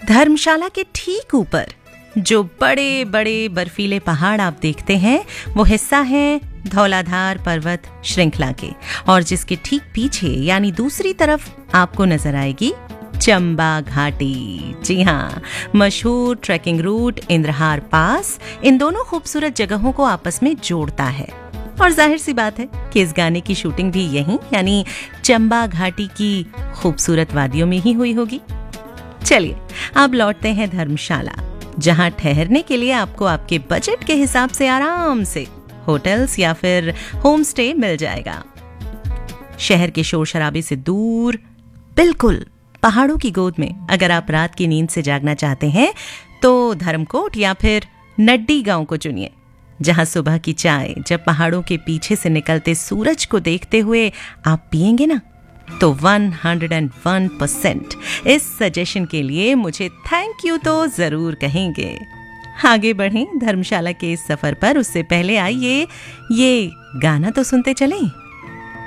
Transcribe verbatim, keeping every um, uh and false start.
धर्मशाला के ठीक ऊपर जो बड़े बड़े बर्फीले पहाड़ आप देखते हैं वो हिस्सा है धौलाधार पर्वत श्रृंखला के, और जिसके ठीक पीछे यानी दूसरी तरफ आपको नजर आएगी चंबा घाटी। जी हाँ, मशहूर ट्रैकिंग रूट इंद्रहार पास इन दोनों खूबसूरत जगहों को आपस में जोड़ता है। और जाहिर सी बात है कि इस गाने की शूटिंग भी यहीं यानी चंबा घाटी की खूबसूरत वादियों में ही हुई होगी। चलिए अब लौटते हैं धर्मशाला, जहां ठहरने के लिए आपको आपके बजट के हिसाब से आराम से होटल्स या फिर होम स्टे मिल जाएगा। शहर के शोर शराबे से दूर, बिल्कुल पहाड़ों की गोद में अगर आप रात की नींद से जागना चाहते हैं तो धर्मकोट या फिर नड्डी गांव को चुनिए, जहां सुबह की चाय जब पहाड़ों के पीछे से निकलते सूरज को देखते हुए आप पिएंगे ना, तो एक सौ एक परसेंट इस सजेशन के लिए मुझे थैंक यू तो जरूर कहेंगे। आगे बढ़ें धर्मशाला के इस सफर पर, उससे पहले आइए ये गाना तो सुनते चलें।